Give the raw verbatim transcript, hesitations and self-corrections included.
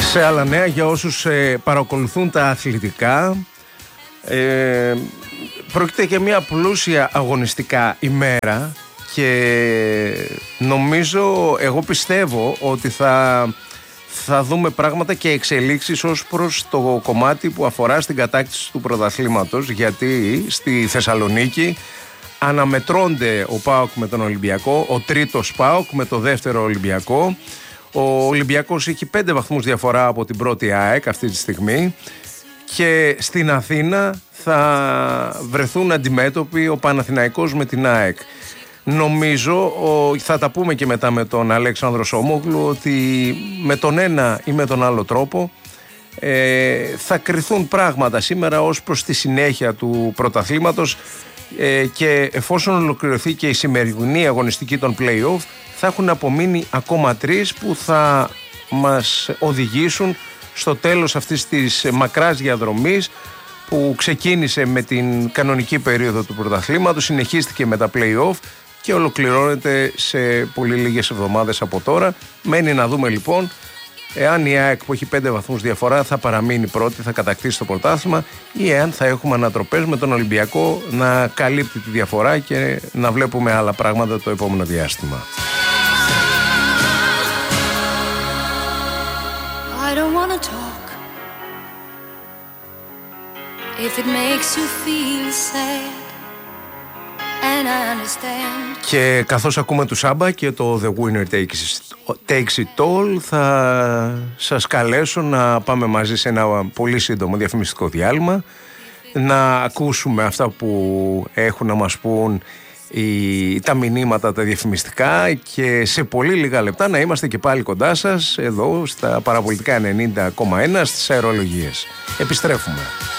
Σε άλλα νέα για όσους ε, παρακολουθούν τα αθλητικά, ε, πρόκειται για μια πλούσια αγωνιστικά ημέρα και νομίζω, εγώ πιστεύω ότι θα, θα δούμε πράγματα και εξελίξεις ως προς το κομμάτι που αφορά στην κατάκτηση του πρωταθλήματος, γιατί στη Θεσσαλονίκη αναμετρώνται ο ΠΑΟΚ με τον Ολυμπιακό, ο τρίτος ΠΑΟΚ με το δεύτερο Ολυμπιακό. Ο Ολυμπιακός έχει πέντε βαθμούς διαφορά από την πρώτη ΑΕΚ αυτή τη στιγμή και στην Αθήνα θα βρεθούν αντιμέτωποι ο Παναθηναϊκός με την ΑΕΚ. Νομίζω, θα τα πούμε και μετά με τον Αλέξανδρο Σόμογλου, ότι με τον ένα ή με τον άλλο τρόπο ε, θα κριθούν πράγματα σήμερα ως προς τη συνέχεια του πρωταθλήματος ε, και εφόσον ολοκληρωθεί και η σημερινή αγωνιστική των play-off, θα έχουν απομείνει ακόμα τρεις που θα μας οδηγήσουν στο τέλος αυτής της μακράς διαδρομής που ξεκίνησε με την κανονική περίοδο του πρωταθλήματος, συνεχίστηκε με τα play-off και ολοκληρώνεται σε πολύ λίγες εβδομάδες από τώρα. Μένει να δούμε λοιπόν εάν η ΑΕΚ που έχει πέντε βαθμούς διαφορά θα παραμείνει πρώτη, θα κατακτήσει το πρωτάθλημα, ή εάν θα έχουμε ανατροπές με τον Ολυμπιακό να καλύπτει τη διαφορά και να βλέπουμε άλλα πράγματα το επόμενο διάστημα. I don't wanna talk if it makes you feel sad and I understand. Και καθώς ακούμε του Σάμπα και το The Winner Takes, takes It All, θα σας καλέσω να πάμε μαζί σε ένα πολύ σύντομο διαφημιστικό διάλειμμα, να ακούσουμε αυτά που έχουν να μας πούν οι, τα μηνύματα τα διαφημιστικά και σε πολύ λίγα λεπτά να είμαστε και πάλι κοντά σας εδώ στα Παραπολιτικά ενενήντα κόμμα ένα στις αερολογίες. Επιστρέφουμε.